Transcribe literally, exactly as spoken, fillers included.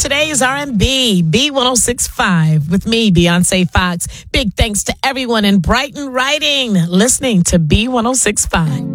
today's R and B, B ten sixty-five, with me, Beyonce Fox. Big thanks to everyone in Brighton Writing listening to B ten sixty-five.